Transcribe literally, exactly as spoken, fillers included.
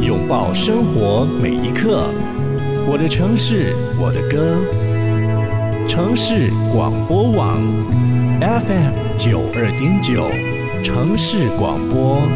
拥抱生活每一刻。我的城市，我的歌。城市广播网 F M 九二点九，城市广播。